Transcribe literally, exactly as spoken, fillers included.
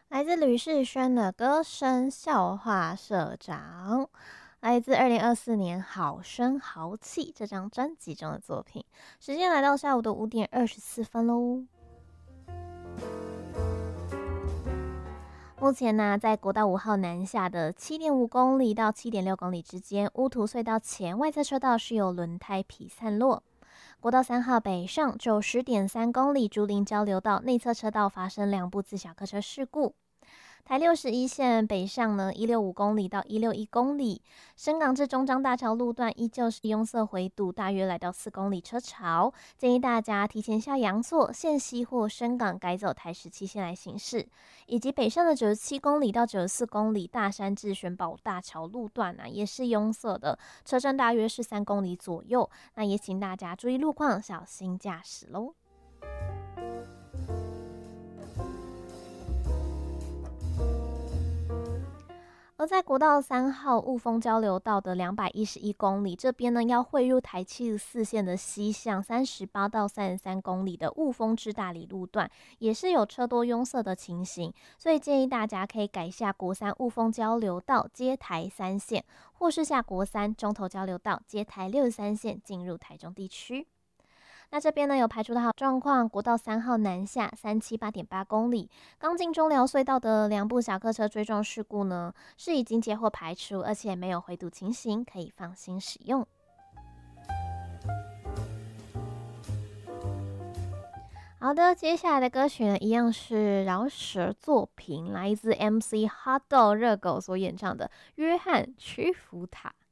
来自吕士轩的歌声笑话社长，来自二零二四年好声好气这张专辑中的作品。时间来到下午的五点二十四分喽。目前呢，在国道五号南下的七点五公里到七点六公里之间，乌涂隧道前外侧车道是有轮胎皮散落。国道三号北上九十点三公里，竹林交流道内侧车道发生两部自小客车事故。台六十一线北上呢，一六五公里到一六一公里，深港至中彰大桥路段依旧是拥塞回堵，大约来到四公里车潮，建议大家提前下阳错，线西或深港改走台十七线来行驶，以及北上的九十七公里到九十四公里大山至玄宝大桥路段啊，也是拥塞的，车程大约是三公里左右，那也请大家注意路况，小心驾驶喽。而在国道三号雾峰交流道的两百一十一公里这边呢，要汇入台七十四线的西向三十八到三十三公里的雾峰至大理路段，也是有车多拥塞的情形，所以建议大家可以改下国三雾峰交流道接台三线，或是下国三中投交流道接台六十三线进入台中地区。那这边呢有排除的好状况，国道三号南下三七八点八公里，刚进中寮隧道的两部小客车追撞事故呢，是已经接获排除，而且没有回堵情形，可以放心使用。好的，接下来的歌曲呢，一样是饶舌作品，来自 M C Hotdog 热狗所演唱的《约翰屈服塔》。